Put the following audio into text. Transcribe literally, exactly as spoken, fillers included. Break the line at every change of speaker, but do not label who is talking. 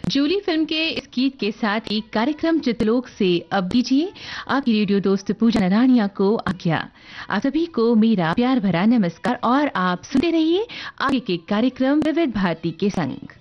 Julie film के इस गीत के साथ ही कार्यक्रम चित्रलोक से अब दीजिए आपकी रेडियो दोस्त पूजा नरानिया को आज्ञा। आप सभी को मेरा प्यार भरा नमस्कार और आप सुनते रहिए आगे के कार्यक्रम विविध भारती के संग।